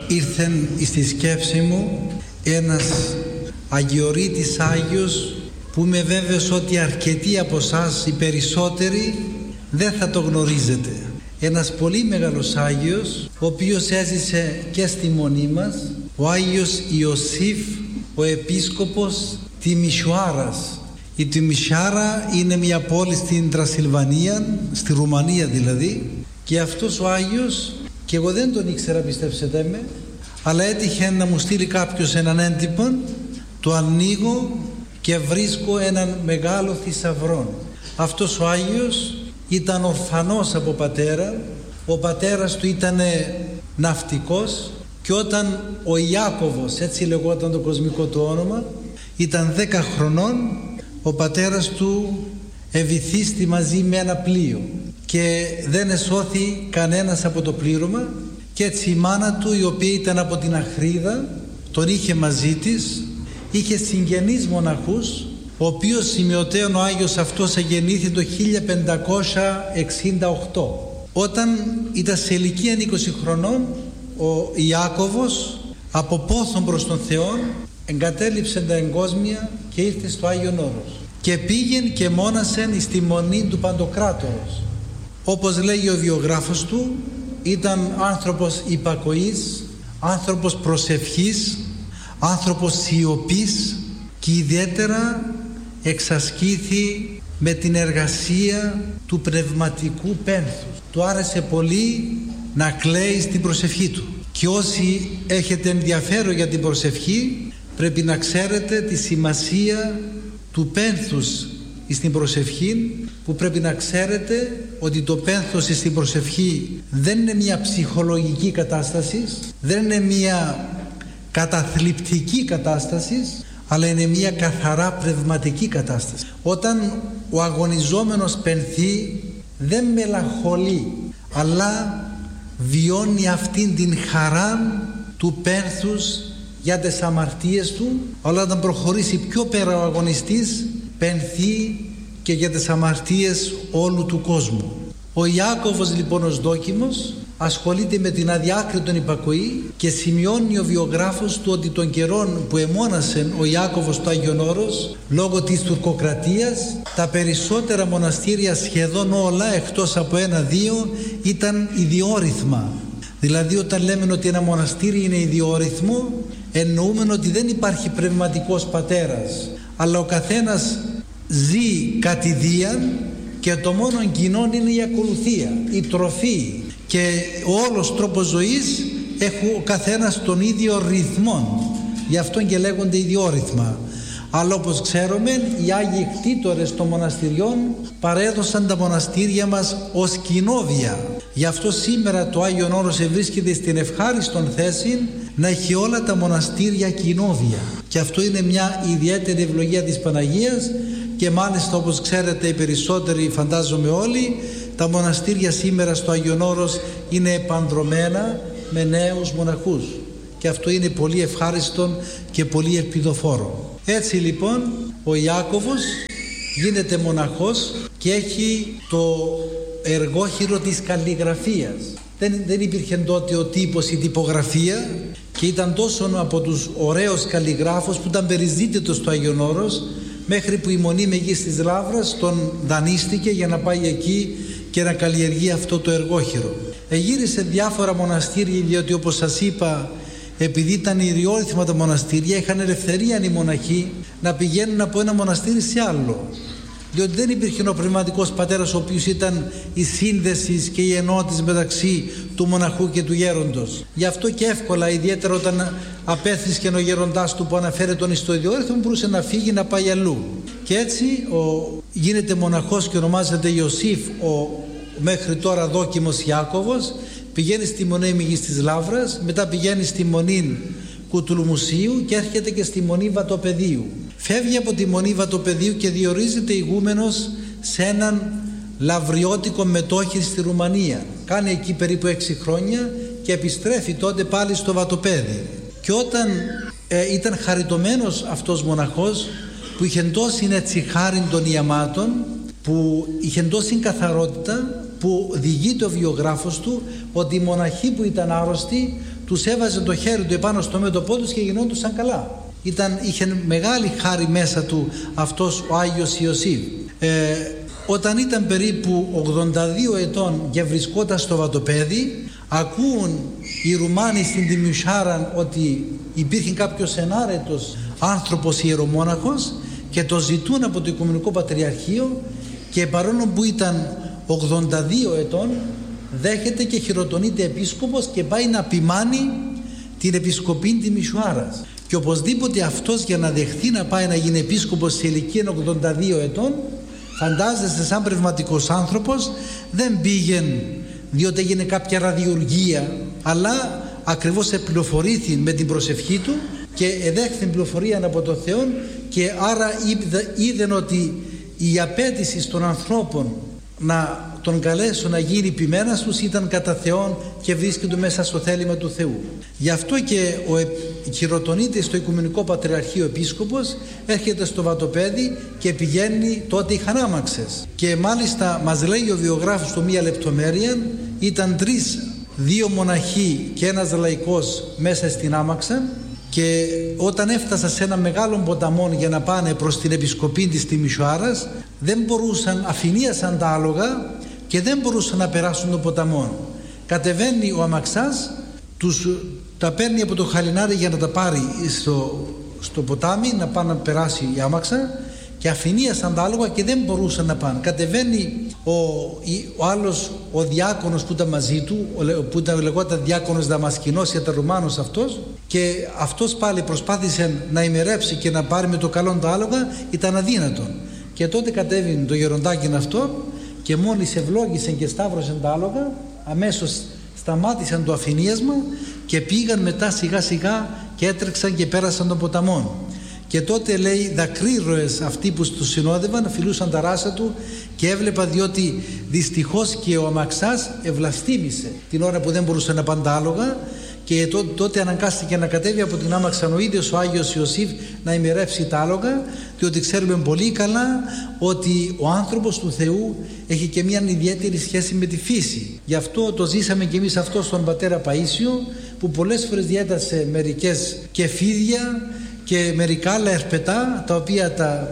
ήρθεν στη σκέψη μου ένας αγιορείτης Άγιος που είμαι βέβαιος ότι αρκετοί από εσάς, οι περισσότεροι, δεν θα το γνωρίζετε. Ένας πολύ μεγάλος Άγιος, ο οποίος έζησε και στη μονή μας, ο Άγιος Ιωσήφ, ο Επίσκοπος Τιμισιοάρας. Η Τιμισιάρα είναι μια πόλη στην Τρασιλβανία, στη Ρουμανία δηλαδή, και αυτός ο Άγιος, και εγώ δεν τον ήξερα, πιστέψτε με, αλλά έτυχε να μου στείλει κάποιος έναν έντυπο, το ανοίγω και βρίσκω έναν μεγάλο θησαυρό. Αυτός ο Άγιος ήταν ορφανός από πατέρα, ο πατέρας του ήταν ναυτικός, και όταν ο Ιάκωβος, έτσι λεγόταν το κοσμικό του όνομα, ήταν 10 χρονών, ο πατέρας του ευηθίστη μαζί με ένα πλοίο και δεν εσώθη κανένας από το πλήρωμα, και έτσι η μάνα του, η οποία ήταν από την Αχρίδα, τον είχε μαζί της, είχε συγγενείς μοναχούς, ο οποίος σημειωτέων ο Άγιος αυτός εγεννήθη το 1568. Όταν ήταν σε ηλικία 20 χρονών, ο Ιάκωβος από πόθον προς τον Θεό εγκατέλειψε τα εγκόσμια και ήρθε στο Άγιον Όρος και πήγεν και μόνασεν στη μονή του Παντοκράτορος. Όπως λέγει ο βιογράφος του, ήταν άνθρωπος υπακοής, άνθρωπος προσευχής, άνθρωπος σιωπής, και ιδιαίτερα εξασκήθη με την εργασία του πνευματικού πένθους. Του άρεσε πολύ να κλαίει στην προσευχή του, και όσοι έχετε ενδιαφέρον για την προσευχή πρέπει να ξέρετε τη σημασία του πένθους στην προσευχή, που πρέπει να ξέρετε ότι το πένθος στην προσευχή δεν είναι μια ψυχολογική κατάσταση, δεν είναι μια καταθλιπτική κατάσταση, αλλά είναι μια καθαρά πνευματική κατάσταση. Όταν ο αγωνιζόμενος πενθεί, δεν μελαγχολεί, αλλά βιώνει αυτήν την χαρά του πένθους για τις αμαρτίες του, αλλά όταν προχωρήσει πιο πέρα ο αγωνιστής, πενθεί και για τις αμαρτίες όλου του κόσμου. Ο Ιάκωβος λοιπόν ως δόκιμος ασχολείται με την αδιάκριτον υπακοή, και σημειώνει ο βιογράφος του ότι των καιρών που εμόνασε ο Ιάκωβος στο Άγιον Όρος, λόγω της τουρκοκρατίας, τα περισσότερα μοναστήρια, σχεδόν όλα εκτός από 1-2, ήταν ιδιόρυθμα. Δηλαδή όταν λέμε ότι ένα μοναστήρι είναι ιδιόρυθμο, εννοούμε ότι δεν υπάρχει πνευματικός πατέρας, αλλά ο καθένας ζει κατηδίαν και το μόνο κοινό είναι η ακολουθία, η τροφή, και ο όλος τρόπος ζωής έχει ο καθένας τον ίδιο ρυθμό, γι' αυτό και λέγονται ιδιόρυθμα. Αλλά όπως ξέρουμε, οι Άγιοι κτήτορες των μοναστηριών παρέδωσαν τα μοναστήρια μας ως κοινόβια. Γι' αυτό σήμερα το Άγιον Όρος βρίσκεται στην ευχάριστον θέση να έχει όλα τα μοναστήρια κοινόβια, και αυτό είναι μια ιδιαίτερη ευλογία της Παναγίας. Και μάλιστα, όπως ξέρετε οι περισσότεροι, φαντάζομαι όλοι, τα μοναστήρια σήμερα στο Άγιον Όρος είναι επανδρωμένα με νέους μοναχούς, και αυτό είναι πολύ ευχάριστο και πολύ ελπιδοφόρο. Έτσι λοιπόν ο Ιάκωβος γίνεται μοναχός και έχει το εργόχειρο της καλλιγραφίας. Δεν υπήρχε τότε ο τύπος, η τυπογραφία, και ήταν τόσο από τους ωραίους καλλιγράφους που ήταν περιζήτητος στο Άγιον Όρος, μέχρι που η Μονή Μεγίστης Λαύρας τον δανείστηκε για να πάει εκεί και να καλλιεργεί αυτό το εργόχειρο. Γύρισε διάφορα μοναστήρια, διότι όπως σας είπα, επειδή ήταν ιδιόρυθμα τα μοναστήρια, είχαν ελευθερία οι μοναχοί να πηγαίνουν από ένα μοναστήρι σε άλλο, διότι δεν υπήρχε ο πνευματικός πατέρας, ο οποίος ήταν η σύνδεση και η ενότητα μεταξύ του μοναχού και του γέροντος. Γι' αυτό και εύκολα, ιδιαίτερα όταν απέθυσκε ο γέροντάς του που αναφέρεται τον στο ιδιόρυθμο, μπορούσε να φύγει να πάει αλλού. Και έτσι γίνεται μοναχός και ονομάζεται Ιωσήφ, ο μέχρι τώρα δόκιμος Ιάκωβος. Πηγαίνει στη Μονή Μεγίστης Λαύρας, μετά πηγαίνει στη Μονή Κουτουλουμουσίου και έρχεται και στη Μονή Βατοπεδίου. Φεύγει από τη Μονή Βατοπεδίου και διορίζεται ηγούμενος σε έναν λαυριώτικο μετόχη στη Ρουμανία. Κάνει εκεί περίπου 6 χρόνια και επιστρέφει τότε πάλι στο Βατοπέδι. Και όταν ήταν χαριτωμένος αυτός μοναχός, που είχε τόση έτσι χάριν των ιαμάτων, που είχε τόση καθαρότητα, που διηγείται ο βιογράφος του ότι οι μοναχοί που ήταν άρρωστοι τους έβαζε το χέρι του επάνω στο μέτωπό τους και γινόντουσαν καλά. Είχε μεγάλη χάρη μέσα του αυτός ο Άγιος Ιωσήφ. Όταν ήταν περίπου 82 ετών και βρισκόταν στο Βατοπέδι, ακούν οι Ρουμάνοι στην Τιμιουσάρα ότι υπήρχε κάποιος ενάρετος άνθρωπος ιερομόναχος και το ζητούν από το Οικουμενικό Πατριαρχείο, και παρόλο που ήταν 82 ετών δέχεται και χειροτονείται επίσκοπος και πάει να ποιμάνει την επισκοπή Τιμιουσάρας. Και οπωσδήποτε αυτός, για να δεχθεί να πάει να γίνει επίσκοπος σε ηλικία 82 ετών, φαντάζεστε, σαν πνευματικός άνθρωπος, δεν πήγαινε διότι έγινε κάποια ραδιουργία, αλλά ακριβώς επληροφορήθη με την προσευχή του και εδέχθη πληροφορία από τον Θεό, και άρα είδαν ότι η απέτηση των ανθρώπων να τον καλέσουν να γίνει ποιμένας τους ήταν κατά Θεόν και βρίσκεται μέσα στο θέλημα του Θεού. Γι' αυτό και χειροτονείται στο Οικουμενικό Πατριαρχείο επίσκοπος, έρχεται στο Βατοπέδι και πηγαίνει, τότε είχαν άμαξες. Και μάλιστα μας λέει ο βιογράφος του μία λεπτομέρεια, ήταν 2 μοναχοί και ένας λαϊκός μέσα στην άμαξα, και όταν έφτασαν σε ένα μεγάλο ποταμό για να πάνε προς την επισκοπή της Τιμιουσάρας, δεν μπορούσαν, αφηνίασαν τα άλογα και δεν μπορούσαν να περάσουν τον ποταμό. Κατεβαίνει ο αμαξάς, τα παίρνει από το χαλινάρι για να τα πάρει στο ποτάμι, να πάνε να περάσει η άμαξα, και αφηνίασαν τα άλογα και δεν μπορούσαν να πάνε. Κατεβαίνει ο άλλος, ο διάκονος που ήταν μαζί του, που λεγόταν διάκονος Δαμασκηνός, ήταν Ρουμάνος αυτός, και αυτός πάλι προσπάθησε να ημερέψει και να πάρει με το καλό τα άλογα, ήταν αδύνατον. Και τότε κατέβηκε το γεροντάκι αυτό και μόλις ευλόγησε και σταύρωσε τα άλογα, αμέσως σταμάτησαν το αφηνίασμα και πήγαν μετά σιγά σιγά και έτρεξαν και πέρασαν τον ποταμό. Και τότε, λέει, δακρύρωες αυτοί που του συνόδευαν φιλούσαν τα ράσα του, και έβλεπα, διότι δυστυχώς και ο αμαξάς ευλαστήμησε την ώρα που δεν μπορούσε να πάνε τα άλογα, και τότε αναγκάστηκε να κατέβει από την άμαξα ο ίδιος ο Άγιος Ιωσήφ να ημερεύσει τα άλογα, διότι ξέρουμε πολύ καλά ότι ο άνθρωπος του Θεού έχει και μια ιδιαίτερη σχέση με τη φύση. Γι' αυτό το ζήσαμε και εμείς αυτό στον πατέρα Παΐσιο, που πολλές φορές διέτασε μερικές κεφίδια και μερικά άλλα ερπετά, τα οποία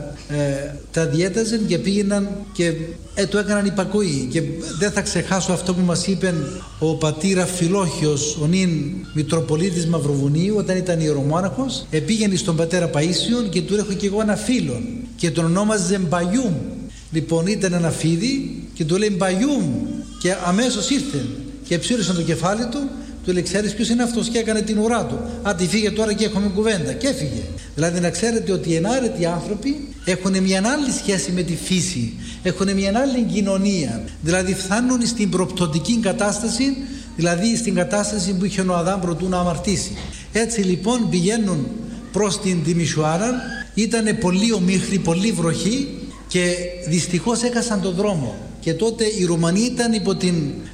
τα διέταζαν και πήγαιναν και το έκαναν υπακοή. Και δεν θα ξεχάσω αυτό που μας είπε ο πατήρα Φιλόχιος, ο νυν Μητροπολίτης Μαυροβουνίου, όταν ήταν ιερομόναχος. Πήγαινε στον πατέρα Παΐσιον και του έχω και εγώ ένα φίλο και τον ονόμαζε Μπαγιούμ. Λοιπόν, ήταν ένα φίδι και του λέει Μπαγιούμ, και αμέσως ήρθε και ψήρισαν το κεφάλι του. Του λέει, ξέρεις ποιος είναι αυτός, και έκανε την ουρά του. Άντε φύγε τώρα και έχουμε κουβέντα. Και έφυγε. Δηλαδή να ξέρετε ότι οι ενάρετοι άνθρωποι έχουν μια άλλη σχέση με τη φύση, έχουν μια άλλη κοινωνία. Δηλαδή φτάνουν στην προπτωτική κατάσταση, δηλαδή στην κατάσταση που είχε ο Αδάμ προτού να αμαρτήσει. Έτσι λοιπόν πηγαίνουν προς την Τιμιουσάρα, ήταν πολύ ομίχλη, πολύ βροχή, και δυστυχώς έχασαν τον δρόμο. Και τότε οι Ρουμανοί ήταν υπό την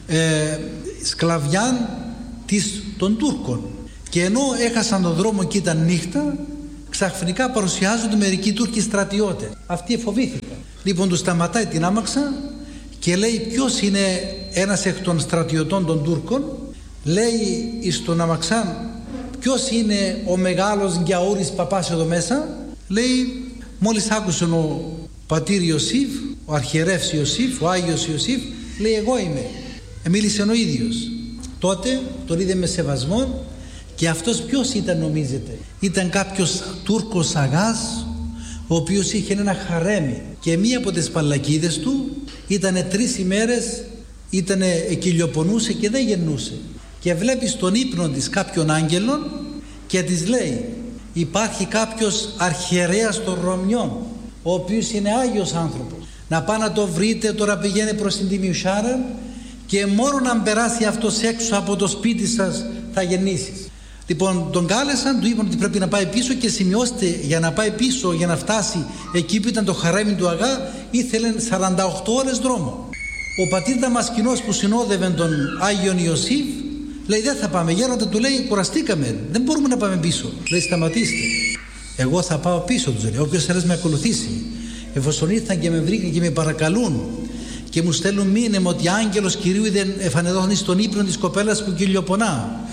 σκλαβιά των Τούρκων, και ενώ έχασαν τον δρόμο και ήταν νύχτα, ξαφνικά παρουσιάζονται μερικοί Τούρκοι στρατιώτες. Αυτοί φοβήθηκαν. Λοιπόν, του σταματάει την άμαξα και λέει ποιος είναι ένας εκ των στρατιωτών των Τούρκων. Λέει στον αμαξάν, ποιος είναι ο μεγάλος Γκιαούρης παπάς εδώ μέσα. Λέει, μόλις άκουσε ο πατήρ Ιωσήφ, ο αρχιερεύς Ιωσήφ, ο Άγιος Ιωσήφ, λέει εγώ είμαι. Μίλησε ο ίδιος. Τότε τον είδε με σεβασμό, και αυτός ποιος ήταν νομίζετε? Ήταν κάποιος Τούρκος αγάς, ο οποίος είχε ένα χαρέμι, και μία από τις παλακίδες του ήτανε 3 ημέρες, εκυλιοπονούσε και δεν γεννούσε. Και βλέπει στον ύπνο της κάποιον άγγελον και της λέει, υπάρχει κάποιος αρχιερέας των Ρωμιών, ο οποίος είναι Άγιος άνθρωπος, να πάει να το βρείτε, τώρα πηγαίνει προς την Τιμιουσάρα, και μόνο να περάσει αυτός έξω από το σπίτι σας θα γεννήσεις. Λοιπόν, τον κάλεσαν, του είπαν ότι πρέπει να πάει πίσω, και σημειώστε, για να πάει πίσω, για να φτάσει εκεί που ήταν το χαρέμι του αγά, ήθελε 48 ώρες δρόμο. Ο πατήρ Δαμασκηνός που συνόδευε τον Άγιον Ιωσήφ λέει, δεν θα πάμε. Γέροντα, του λέει, κουραστήκαμε, δεν μπορούμε να πάμε πίσω. Λέει, σταματήστε. Εγώ θα πάω πίσω, του λέει, όποιος θέλει με ακολουθήσει. Εφόσον ήρθαν και με βρήκαν και με παρακαλούν και μου στέλνουν μήνυμα ότι άγγελος Κυρίου δεν εφανεδόθη στον ύπνο της κοπέλας που κυλιοπονά,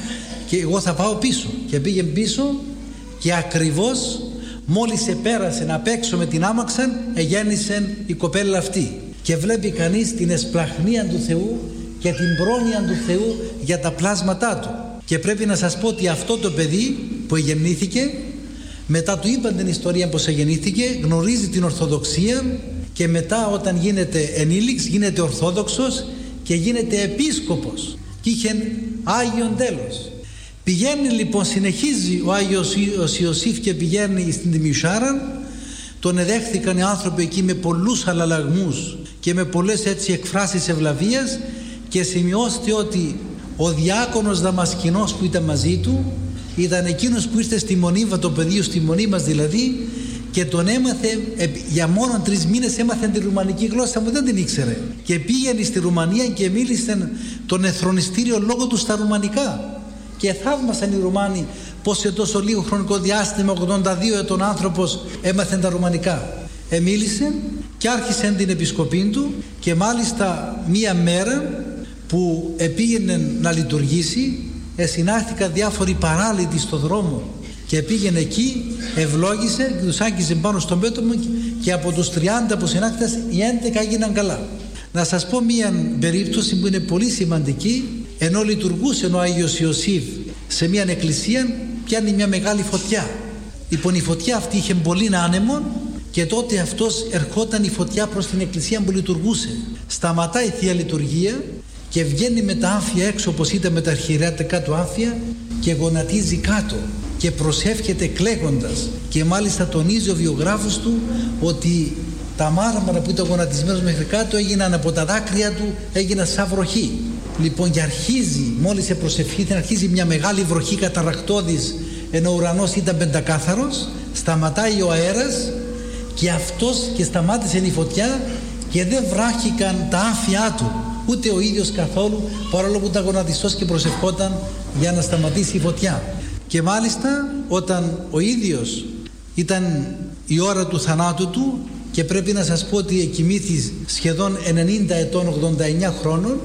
και εγώ θα πάω πίσω. Και πήγε πίσω και ακριβώς μόλις επέρασε απ' έξω με την άμαξα, γέννησε η κοπέλα αυτή. Και βλέπει κανείς την εσπλαχνία του Θεού και την πρόνοια του Θεού για τα πλάσματά του. Και πρέπει να σας πω ότι αυτό το παιδί που γεννήθηκε, μετά του είπαν την ιστορία πως γεννήθηκε, γνωρίζει την Ορθοδοξία και μετά όταν γίνεται ενήλιξ γίνεται Ορθόδοξος και γίνεται επίσκοπος και είχε Άγιον τέλος. Πηγαίνει λοιπόν, συνεχίζει ο Άγιος Ιωσήφ και πηγαίνει στην Τιμιουσάρα. Τον εδέχθηκαν οι άνθρωποι εκεί με πολλούς αλλαλαγμούς και με πολλές έτσι εκφράσεις ευλαβίας, και σημειώστε ότι ο διάκονος Δαμασκηνός που ήταν μαζί του ήταν εκείνος που ήρθε στη μονή, το πεδίο στη μονή μας δηλαδή, και τον έμαθε για μόνο 3 μήνες, έμαθε τη ρουμανική γλώσσα που δεν την ήξερε και πήγαινε στη Ρουμανία και μίλησε τον εθρονιστήριο λόγο του στα ρουμανικά. Και θαύμασαν οι Ρουμάνοι πως σε τόσο λίγο χρονικό διάστημα, 82 ετών άνθρωπος, έμαθε τα ρουμανικά. Μίλησε και άρχισε την επισκοπή του, και μάλιστα μία μέρα που πήγαινε να λειτουργήσει, συνάχθηκαν διάφοροι παράλυτοι στο δρόμο και πήγαινε εκεί, ευλόγησε και τους άγγιζε πάνω στον πέτωμα, και από τους 30 που συνάχθηκαν οι 11 έγιναν καλά. Να σας πω μία περίπτωση που είναι πολύ σημαντική. Ενώ λειτουργούσε ο Άγιος Ιωσήφ σε μια εκκλησία, πιάνει μια μεγάλη φωτιά. Λοιπόν, η φωτιά αυτή είχε πολύ άνεμο, και τότε αυτός ερχόταν η φωτιά προς την εκκλησία που λειτουργούσε. Σταματάει η Θεία Λειτουργία και βγαίνει με τα άμφια έξω, όπως ήταν με τα αρχιερέατικά του άμφια, και γονατίζει κάτω και προσεύχεται κλαίγοντας. Και μάλιστα τονίζει ο βιογράφος του ότι τα μάρμαρα που ήταν γονατισμένος μέχρι κάτω έγιναν από τα δάκρυα του, έγιναν σαν βροχή. Λοιπόν, και αρχίζει, μόλις σε προσευχήθη, αρχίζει μια μεγάλη βροχή καταρρακτώδης, ενώ ο ουρανός ήταν πεντακάθαρος. Σταματάει ο αέρας και αυτός, και σταμάτησε η φωτιά, και δεν βράχηκαν τα άμφια του, ούτε ο ίδιος καθόλου, παρόλο που ήταν γονατιστός και προσευχόταν για να σταματήσει η φωτιά. Και μάλιστα όταν ο ίδιος ήταν η ώρα του θανάτου του, και πρέπει να σας πω ότι εκοιμήθη σχεδόν 90 ετών, 89 χρόνων,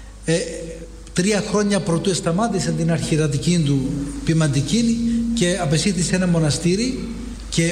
3 χρόνια πρωτού σταμάτησε την αρχιερατική του ποιμαντική και απεσύτησε ένα μοναστήρι, και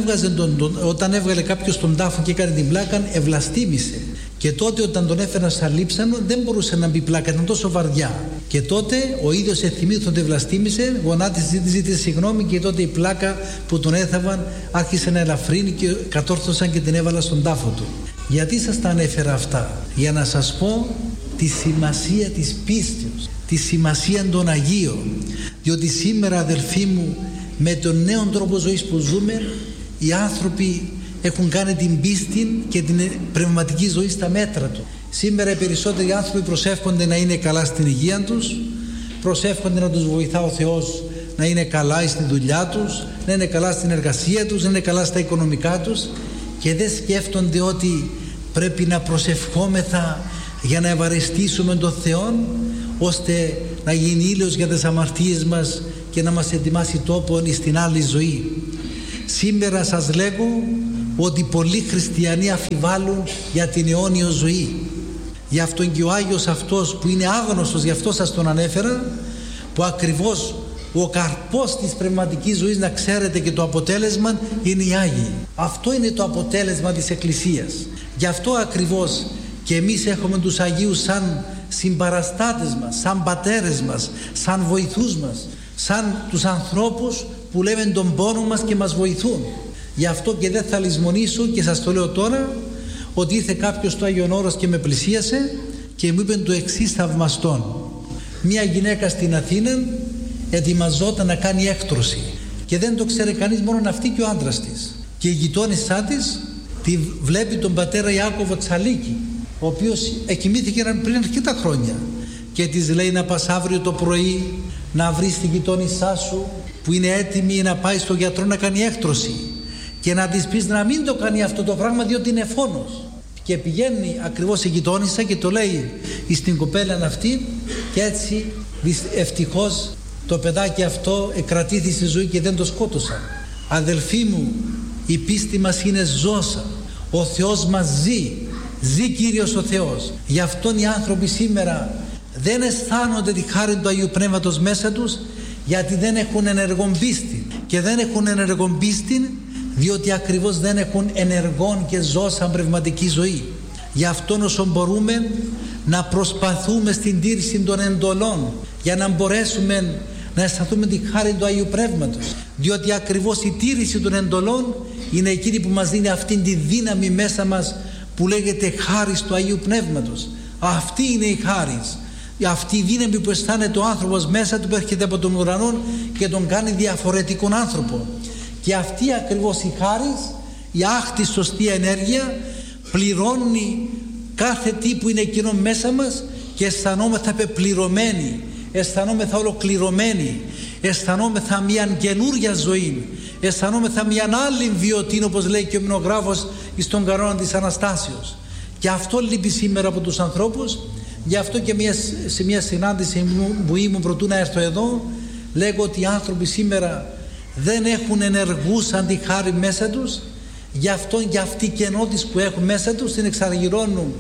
όταν έβγαλε κάποιος τον τάφο και έκανε την πλάκα, ευλαστήμησε. Και τότε όταν τον έφεραν σαν λείψανο δεν μπορούσε να μπει πλάκα, ήταν τόσο βαριά. Και τότε ο ίδιος εθυμήθη ότι ευλαστήμησε, γονάτισε, ζήτησε συγγνώμη, και τότε η πλάκα που τον έθαβαν άρχισε να ελαφρύνει και κατόρθωσαν και την έβαλα στον τάφο του. Γιατί σας τα ανέφερα αυτά? Για να σας πω τη σημασία της πίστης, τη σημασία των Αγίων. Διότι σήμερα, αδελφοί μου, με τον νέο τρόπο ζωής που ζούμε, οι άνθρωποι έχουν κάνει την πίστη και την πνευματική ζωή στα μέτρα του. Σήμερα οι περισσότεροι άνθρωποι προσεύχονται να είναι καλά στην υγεία τους, προσεύχονται να τους βοηθά ο Θεός να είναι καλά στη δουλειά τους, να είναι καλά στην εργασία τους, να είναι καλά στα οικονομικά τους, και δεν σκέφτονται ότι πρέπει να προσευχόμεθα για να ευαρεστήσουμε τον Θεό, ώστε να γίνει ήλιος για τις αμαρτίες μας και να μας ετοιμάσει τόπο στην άλλη ζωή. Σήμερα σας λέγω ότι πολλοί χριστιανοί αμφιβάλλουν για την αιώνιο ζωή. Γι' αυτό και ο Άγιος αυτός που είναι άγνωστος, γι' αυτό σας τον ανέφερα, που ακριβώς ο καρπός της πνευματικής ζωής, να ξέρετε, και το αποτέλεσμα είναι οι Άγιοι. Αυτό είναι το αποτέλεσμα της Εκκλησίας. Γι' αυτό ακριβώς και εμείς έχουμε τους Αγίους σαν συμπαραστάτες μας, σαν πατέρες μας, σαν βοηθούς μας, σαν τους ανθρώπους που λέμε τον πόνο μας και μας βοηθούν. Γι' αυτό και δεν θα λησμονήσω, και σας το λέω τώρα, ότι ήρθε κάποιος στο Άγιον Όρος και με πλησίασε και μου είπε το εξής θαυμαστόν. Μια γυναίκα στην Αθήνα ετοιμαζόταν να κάνει έκτρωση και δεν το ξέρει κανείς, μόνο αυτή και ο άντρας της. Και η γειτόνισσά της τη βλέπει τον πατέρα Ιάκωβο Τσαλίκη, ο οποίος εκοιμήθηκε πριν αρκετά χρόνια, και της λέει να πας αύριο το πρωί να βρεις τη γειτόνισσά σου που είναι έτοιμη να πάει στο γιατρό να κάνει έκτρωση, και να της πεις να μην το κάνει αυτό το πράγμα διότι είναι φόνος. Και πηγαίνει ακριβώς η γειτόνισσα και το λέει στην κοπέλα αυτή, και έτσι ευτυχώς το παιδάκι αυτό εκρατήθη στη ζωή και δεν το σκότωσαν. Αδελφοί μου, η πίστη μας είναι ζώσα. Ο Θεός μας ζει. Ζει Κύριος ο Θεός. Γι' αυτόν οι άνθρωποι σήμερα δεν αισθάνονται τη χάρη του Αγίου Πνεύματος μέσα τους, γιατί δεν έχουν ενεργόν πίστη. Και δεν έχουν ενεργόν πίστη διότι ακριβώς δεν έχουν ενεργόν και ζώσαν πνευματική ζωή. Γι' αυτό όσο μπορούμε να προσπαθούμε στην τήρηση των εντολών, για να μπορέσουμε να αισθανθούμε τη χάρη του Αγίου Πνεύματος, διότι ακριβώς η τήρηση των εντολών είναι εκείνη που μας δίνει αυτήν τη δύναμη μέσα μας που λέγεται χάρις του Αγίου Πνεύματος. Αυτή είναι η χάρις, αυτή η δύναμη που αισθάνεται ο άνθρωπος μέσα του, που έρχεται από τον ουρανό και τον κάνει διαφορετικόν άνθρωπο. Και αυτή ακριβώς η χάρις, η άχτη σωστή ενέργεια, πληρώνει κάθε τι που είναι εκείνο μέσα μας και αισθανόμεθα πεπληρωμένοι, αισθανόμεθα ολοκληρωμένοι, αισθανόμεθα μια καινούρια ζωή, αισθανόμεθα μια άλλη βιωτή, όπως λέει και ο μνογράφος στον κανόνα της Αναστάσεως. Και αυτό λείπει σήμερα από τους ανθρώπους. Γι' αυτό και σε μια συνάντηση που ήμουν προτού να έρθω εδώ, λέγω ότι οι άνθρωποι σήμερα δεν έχουν ενεργούσαν τη χάρη μέσα τους. Γι' αυτό και αυτή η κενότης που έχουν μέσα τους την εξαργυρώνουν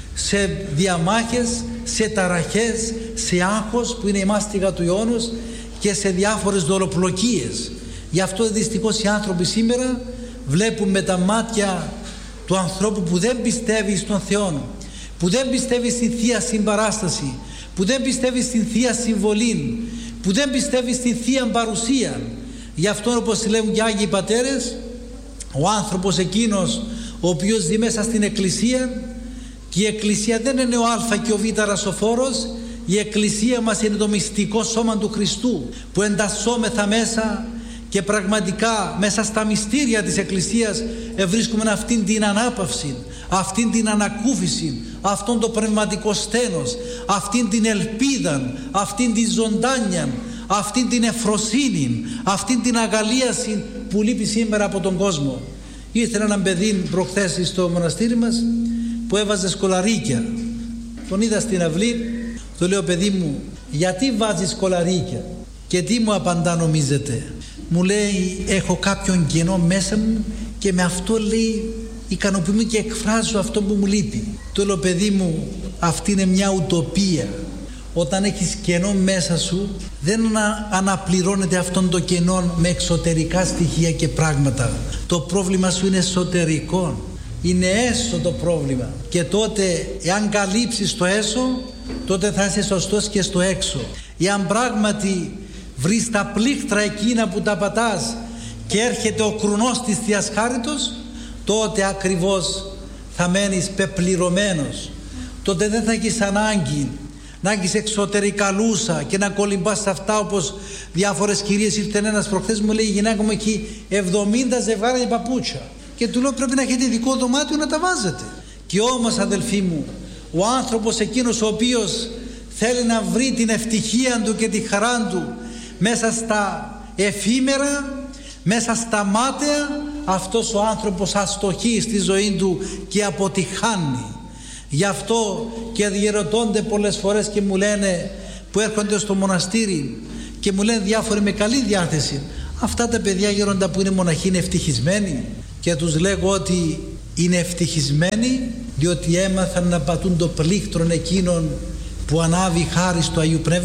σε διαμάχες, σε ταραχές, σε άγχος που είναι η μάστιγα του αιώνος και σε διάφορες δολοπλοκίες. Γι' αυτό δυστυχώς οι άνθρωποι σήμερα βλέπουν με τα μάτια του ανθρώπου που δεν πιστεύει στον Θεό, που δεν πιστεύει στην Θεία Συμπαράσταση, που δεν πιστεύει στην Θεία Συμβολή, που δεν πιστεύει στην Θεία Παρουσία. Γι' αυτό, όπως λέγουν και Άγιοι Πατέρες, ο άνθρωπος εκείνος ο οποίος ζει μέσα στην Εκκλησία, και η Εκκλησία δεν είναι ο Α και ο Β ρασοφόρος, η Εκκλησία μας είναι το μυστικό σώμα του Χριστού που εντασσόμεθα μέσα και πραγματικά μέσα στα μυστήρια της Εκκλησίας βρίσκουμε αυτήν την ανάπαυση, αυτήν την ανακούφιση, αυτόν το πνευματικό στένος, αυτήν την ελπίδα, αυτήν την ζωντάνια, αυτήν την ευφροσύνη, αυτήν την αγαλίαση που λείπει σήμερα από τον κόσμο. Ήρθε έναν παιδί προχθές στο μοναστήρι μας που έβαζε σκολαρίκια. Τον είδα στην αυλή, του λέω: παιδί μου, γιατί βάζεις σκολαρίκια? Και τι μου απαντά νομίζετε? Μου λέει: έχω κάποιον κενό μέσα μου και με αυτό, λέει, ικανοποιούμε και εκφράζω αυτό που μου λείπει. Του λέω: παιδί μου, αυτή είναι μια ουτοπία. Όταν έχεις κενό μέσα σου, δεν αναπληρώνεται αυτόν το κενό με εξωτερικά στοιχεία και πράγματα. Το πρόβλημα σου είναι εσωτερικό. Είναι έσω το πρόβλημα. Και τότε, εάν καλύψεις το έσω, τότε θα είσαι σωστός και στο έξω. Εάν πράγματι βρεις τα πλήκτρα εκείνα που τα πατάς και έρχεται ο κρουνός της Θείας Χάριτος, τότε ακριβώς θα μένεις πεπληρωμένος. Τότε δεν θα έχεις ανάγκη να έχεις εξωτερικά λούσα και να κολυμπάς σε αυτά, όπως διάφορες κυρίες. Ήρθε ένας προχθές, μου λέει: η γυναίκα μου έχει 70 ζευγάρια παπούτσια. Και του λέω: πρέπει να έχετε ειδικό δωμάτιο να τα βάζετε. Και όμως, αδελφοί μου, ο άνθρωπος εκείνος ο οποίος θέλει να βρει την ευτυχία του και τη χαρά του μέσα στα εφήμερα, μέσα στα μάταια, αυτός ο άνθρωπος αστοχεί στη ζωή του και αποτυχάνει. Γι' αυτό και διερωτώνται πολλές φορές και μου λένε, που έρχονται στο μοναστήρι και μου λένε διάφοροι με καλή διάθεση: αυτά τα παιδιά γέροντα που είναι μοναχοί είναι ευτυχισμένοι? Και τους λέγω ότι είναι ευτυχισμένοι διότι έμαθαν να πατούν το πλήκτρον εκείνον που ανάβει χάρις του Αγίου Πνεύματος.